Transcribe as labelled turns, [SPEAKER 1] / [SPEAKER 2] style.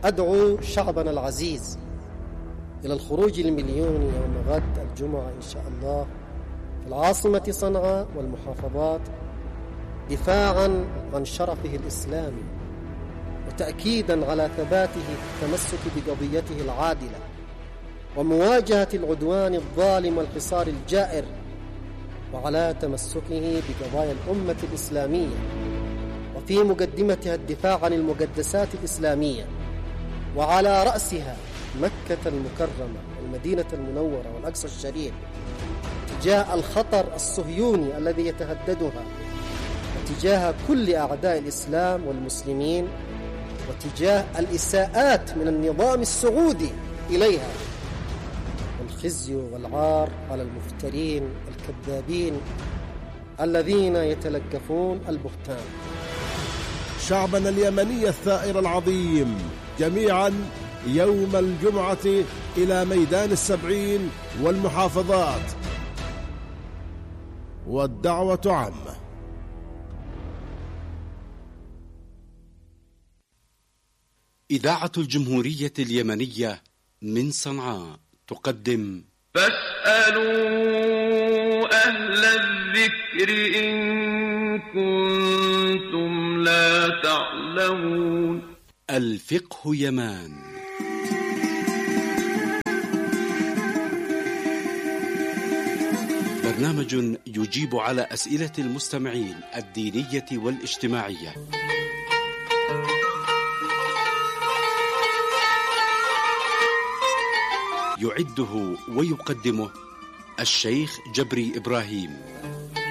[SPEAKER 1] أدعو شعبنا العزيز إلى الخروج المليوني يوم غد الجمعة إن شاء الله في العاصمة صنعاء والمحافظات، دفاعا عن شرفه الإسلامي وتأكيدا على ثباته في التمسك بقضيته العادلة ومواجهة العدوان الظالم والحصار الجائر، وعلى تمسكه بقضايا الأمة الإسلامية وفي مقدمتها الدفاع عن المقدسات الإسلامية، وعلى رأسها مكة المكرمة والمدينة المنورة والأقصى الشريف، تجاه الخطر الصهيوني الذي يتهددها، وتجاه كل أعداء الإسلام والمسلمين، وتجاه الإساءات من النظام السعودي إليها، والخزي والعار على المفترين الكذابين الذين يتلقفون البهتان.
[SPEAKER 2] شعبنا اليمني الثائر العظيم جميعا يوم الجمعة إلى ميدان السبعين والمحافظات، والدعوة عامة.
[SPEAKER 3] إذاعة الجمهورية اليمنية من صنعاء تقدم
[SPEAKER 4] فاسألوا أهل الذكر إن كنتم لا تعلمون.
[SPEAKER 3] الفقه يمان، برنامج يجيب على أسئلة المستمعين الدينية والاجتماعية. يعده ويقدمه الشيخ جبري إبراهيم.